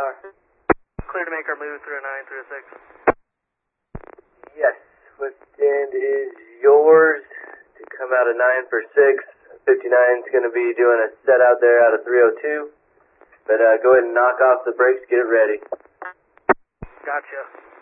tower. Clear to make our move through a 9, through a 6. Yes, Swift end is yours to come out of 9 for 6. 59's going to be doing a set out there out of 302. But go ahead and knock off the brakes, get it ready. Gotcha.